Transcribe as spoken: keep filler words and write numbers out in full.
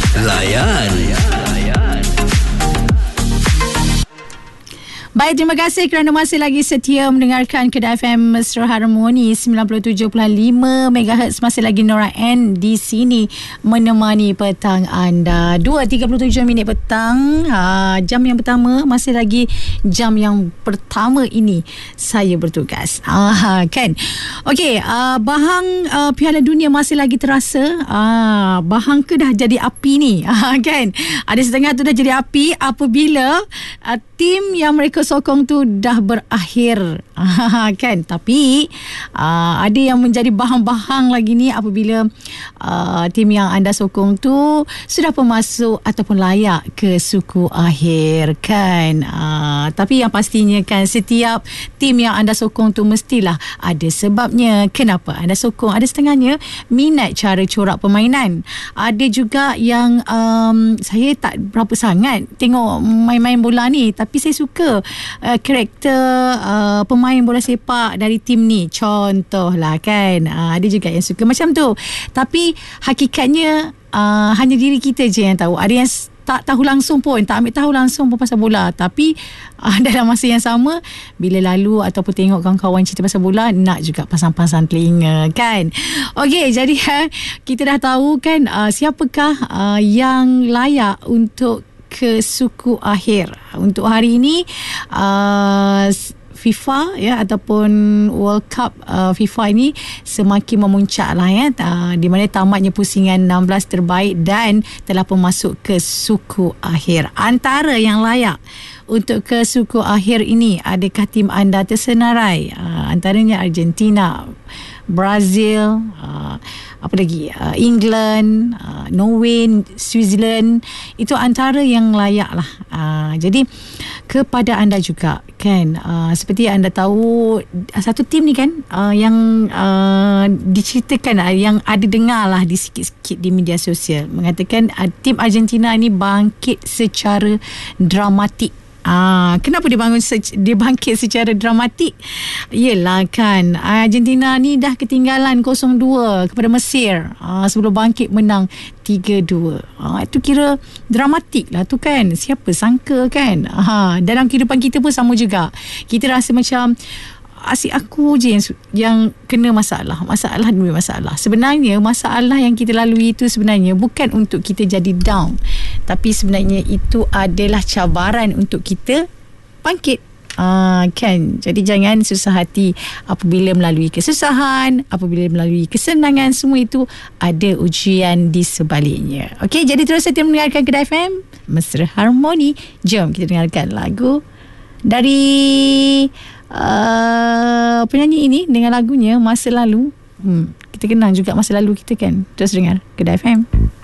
Layan. Baik, terima kasih kerana masih lagi setia mendengarkan Kedah F M Mesra Harmoni sembilan puluh tujuh perpuluhan lima megahertz. Masih lagi Nora N di sini menemani petang anda. dua tiga puluh tujuh minit petang. Ha, jam yang pertama, masih lagi jam yang pertama ini saya bertugas. Ha, kan? Okey, uh, bahang uh, Piala Dunia masih lagi terasa. Uh, bahang ke dah jadi api ni? Ha, kan? Ada setengah tu dah jadi api apabila uh, tim yang mereka sokong tu dah berakhir. Kan? Tapi uh, ada yang menjadi bahang-bahang lagi ni apabila uh, tim yang anda sokong tu sudah pun masuk ataupun layak ke suku akhir. Kan? Uh, tapi yang pastinya kan, setiap tim yang anda sokong tu mestilah ada sebabnya kenapa anda sokong. Ada setengahnya minat cara corak permainan. Ada juga yang um, saya tak berapa sangat tengok main-main bola ni, tapi saya suka uh, karakter uh, pemain bola sepak dari tim ni. Contohlah kan, uh, ada juga yang suka macam tu. Tapi hakikatnya uh, hanya diri kita je yang tahu. Ada yang tak tahu langsung pun, tak ambil tahu langsung pun pasal bola, tapi uh, dalam masa yang sama bila lalu ataupun tengok kawan-kawan cerita pasal bola, nak juga pasang-pasang telinga kan. Okey, jadi uh, kita dah tahu kan uh, siapakah uh, yang layak untuk ke suku akhir. Untuk hari ini uh, FIFA ya ataupun World Cup uh, FIFA ini semakin memuncak lah ya, uh, di mana tamatnya pusingan enam belas terbaik dan telah pun masuk ke suku akhir. Antara yang layak untuk ke suku akhir ini, adakah tim anda tersenarai? Uh, antaranya Argentina, Brazil, uh, apa lagi, uh, England, uh, Norway, Switzerland. Itu antara yang layak lah. Uh, jadi kepada anda juga kan, uh, seperti anda tahu satu tim ni kan, uh, yang uh, diceritakan, uh, yang ada dengar lah di sikit-sikit di media sosial, mengatakan uh, tim Argentina ni bangkit secara dramatik. Ah, kenapa dia bangun dia bangkit secara dramatik? Yelah kan, Argentina ni dah ketinggalan kosong dua kepada Mesir ah, sebelum bangkit menang tiga dua. Ah, itu kira dramatik lah tu kan. Siapa sangka kan. Ah, dalam kehidupan kita pun sama juga. Kita rasa macam asyik aku je yang, yang kena masalah. Masalah demi masalah. Sebenarnya masalah yang kita lalui itu sebenarnya bukan untuk kita jadi down, tapi sebenarnya itu adalah cabaran untuk kita bangkit. Uh, kan, jadi jangan susah hati apabila melalui kesusahan, apabila melalui kesenangan. Semua itu ada ujian di sebaliknya. Okey, jadi terus setia mendengarkan Kedah F M Mesra Harmoni. Jom kita dengarkan lagu dari uh, penyanyi ini dengan lagunya Masa Lalu. hmm, Kita kenang juga masa lalu kita kan. Terus dengar Kedah F M.